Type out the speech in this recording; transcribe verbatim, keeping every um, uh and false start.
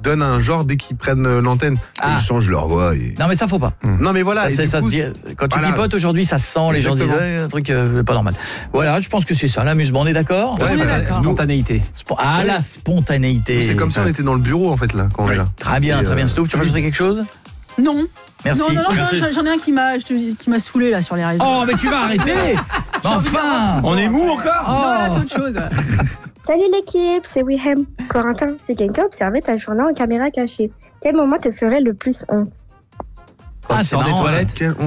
donnent un genre dès qu'ils prennent l'antenne. Ah. Ils changent leur voix. Et... Non mais ça faut pas. Non mais voilà. Ça, et c'est- du ça coup, se dit, quand tu voilà. pipotes aujourd'hui, ça se sent, les gens disent Exactement. ouais, un truc euh, pas normal. Voilà, je pense que c'est ça, l'amusement, on est d'accord. Ouais, On est bah, d'accord. nous, Spontanéité. Spo- Ah, la spontanéité. c'est comme si on était dans le bureau en fait là quand on est là. Très bien, Et, très bien. euh, Stouff, tu rajouterais quelque chose? Non. Merci. Non, non, non, Merci. non, j'en ai un qui m'a, je te- qui m'a saoulé là sur les réseaux. Oh, mais tu vas arrêter. Enfin. On est mou encore? Oh. Non, là, c'est autre chose. Salut l'équipe, c'est Wilhelm. Corentin, si quelqu'un observait ta journée en caméra cachée, quel moment te ferait le plus honte? Ah, c'est Sors des marrant, ça. toilettes. Quel-